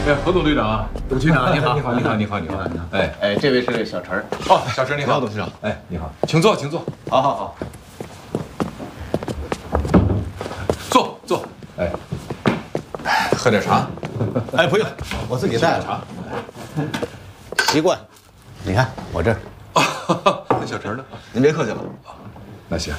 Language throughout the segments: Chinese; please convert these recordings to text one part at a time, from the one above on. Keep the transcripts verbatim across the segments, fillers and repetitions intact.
哎，何董队长啊，董区长，你好，你好，你好，你好，你好，哎哎，这位是小陈。 哦，小陈你好， 董事长。 哎，你好，请坐，请坐。 好好好， 坐坐。哎，喝点茶。 哎，不用，我自己带了。 茶。 习惯。你看我这儿。 那小陈呢？ 您别客气了。 那行。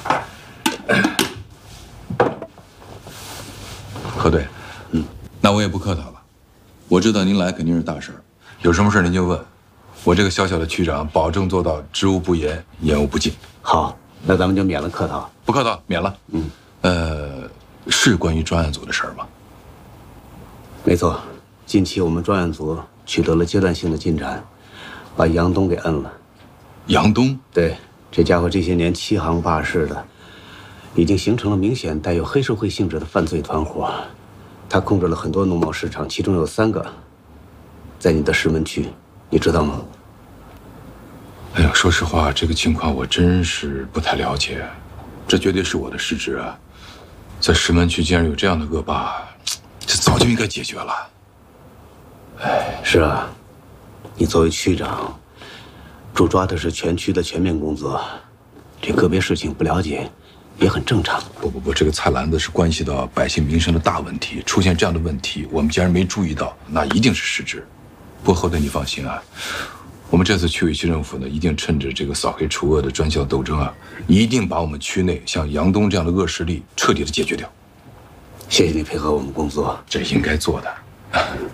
何队，嗯，那我也不客套了。我知道您来肯定是大事儿，有什么事您就问。我这个小小的区长，保证做到知无不言，言无不尽。 好，那咱们就免了客套。 不客套，免了。嗯，呃，是关于专案组的事儿吗？ 没错，近期我们专案组取得了阶段性的进展，把杨东给摁了。 杨东？ 对，这家伙这些年欺行霸市的，已经形成了明显带有黑社会性质的犯罪团伙。他控制了很多农贸市场，其中有三个在你的石门区，你知道吗？ 哎呀，说实话，这个情况我真是不太了解。这绝对是我的失职啊！在石门区竟然有这样的恶霸，这早就应该解决了。 哎，是啊，你作为区长，主抓的是全区的全面工作，这个别事情不了解也很正常。 不不不，这个菜篮子是关系到百姓民生的大问题，出现这样的问题，我们竟然没注意到，那一定是失职。不过侯队，你放心啊，我们这次区委区政府呢，一定趁着这个扫黑除恶的专项斗争啊，一定把我们区内像杨东这样的恶势力彻底的解决掉。 谢谢你配合我们工作， 这应该做的。